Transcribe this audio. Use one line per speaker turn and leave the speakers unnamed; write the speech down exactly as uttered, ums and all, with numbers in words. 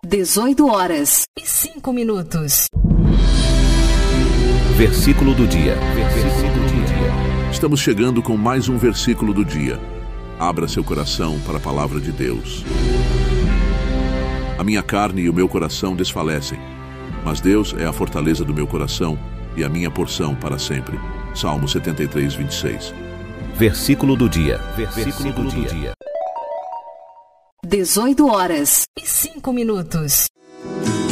dezoito horas e cinco minutos.
Versículo do dia. Versículo do dia. Estamos chegando com mais um versículo do dia. Abra seu coração para a palavra de Deus. A minha carne e o meu coração desfalecem, mas Deus é a fortaleza do meu coração e a minha porção para sempre. Salmo setenta e três, vinte e seis. Versículo do dia. Versículo do dia.
dezoito horas e cinco minutos.